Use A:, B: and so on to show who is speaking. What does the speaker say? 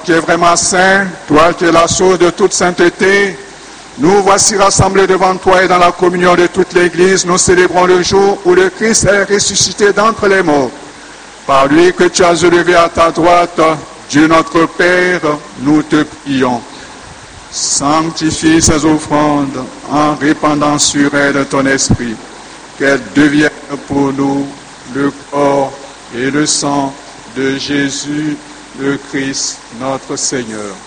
A: qui es vraiment saint, toi qui es la source de toute sainteté, nous voici rassemblés devant toi et dans la communion de toute l'Église, nous célébrons le jour où le Christ est ressuscité d'entre les morts. Par lui que tu as élevé à ta droite, Dieu notre Père, nous te prions. Sanctifie ces offrandes en répandant sur elles ton esprit, qu'elles deviennent pour nous le corps et le sang de Jésus, le Christ, notre Seigneur.